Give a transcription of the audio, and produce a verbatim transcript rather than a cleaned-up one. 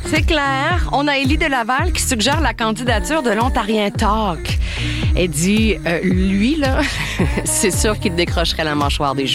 C'est clair. On a Élie de Laval qui suggère la candidature de l'Ontarien Talk. Elle dit, euh, lui, là, c'est sûr qu'il décrocherait la mâchoire des joueurs.